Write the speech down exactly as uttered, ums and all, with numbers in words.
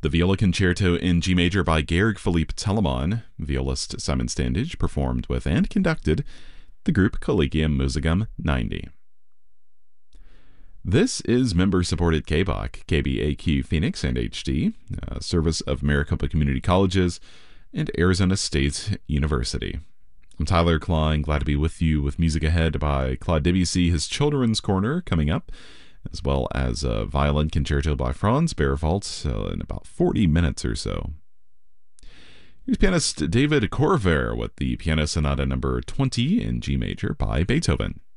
The Viola Concerto in G Major by Georg Philipp Telemann, violist Simon Standage, performed with and conducted the group Collegium Musicum ninety. This is member-supported K B O C, K B A Q Phoenix and H D, a service of Maricopa Community Colleges and Arizona State University. I'm Tyler Klein, glad to be with you with music ahead by Claude Debussy, his Children's Corner coming up, as well as a violin concerto by Franz Berwald uh, in about forty minutes or so. Here's pianist David Corvair with the Piano Sonata number twenty in G Major by Beethoven.